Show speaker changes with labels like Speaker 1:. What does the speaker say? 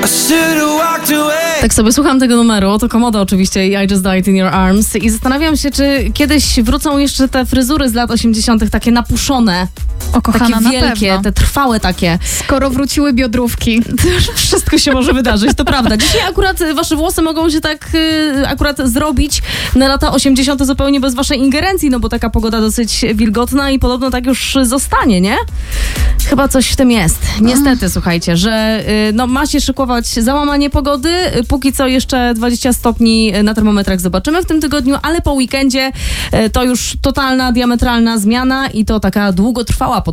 Speaker 1: Tak sobie słucham tego numeru, to Komodo oczywiście i I Just Died in Your Arms i zastanawiam się, czy kiedyś wrócą jeszcze te fryzury z lat 80. takie napuszone,
Speaker 2: O, kochana,
Speaker 1: takie wielkie,
Speaker 2: na pewno.
Speaker 1: te trwałe takie.
Speaker 2: Skoro wróciły biodrówki.
Speaker 1: Wszystko się może wydarzyć, to prawda. Dzisiaj akurat wasze włosy mogą się tak akurat zrobić na lata 80. zupełnie bez waszej ingerencji, no bo taka pogoda dosyć wilgotna i podobno tak już zostanie, nie? Chyba coś w tym jest. Niestety, słuchajcie, że no ma się szykować załamanie pogody. Póki co jeszcze 20 stopni na termometrach zobaczymy w tym tygodniu, ale po weekendzie to już totalna, diametralna zmiana i to taka długotrwała